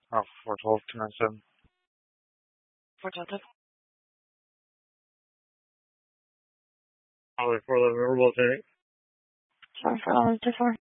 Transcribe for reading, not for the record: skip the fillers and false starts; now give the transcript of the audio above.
Oh, 412, 297. 412. Probably 411 Riverboat Tank. 411, 24.